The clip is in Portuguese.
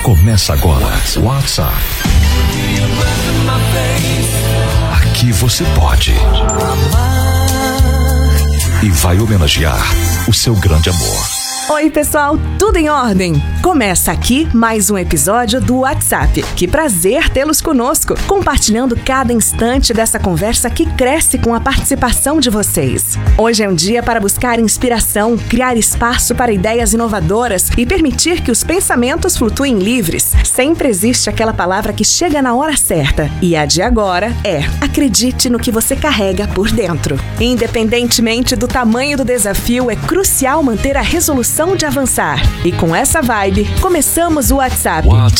Começa agora. WhatsApp. Aqui você pode e vai homenagear o seu grande amor. Oi, pessoal, tudo em ordem? Começa aqui mais um episódio do WhatsApp. Que prazer tê-los conosco, compartilhando cada instante dessa conversa que cresce com a participação de vocês. Hoje é um dia para buscar inspiração, criar espaço para ideias inovadoras e permitir que os pensamentos flutuem livres. Sempre existe aquela palavra que chega na hora certa. E a de agora é: acredite no que você carrega por dentro. Independentemente do tamanho do desafio, é crucial manter a resolução de avançar. E com essa vibe, começamos o WhatsApp.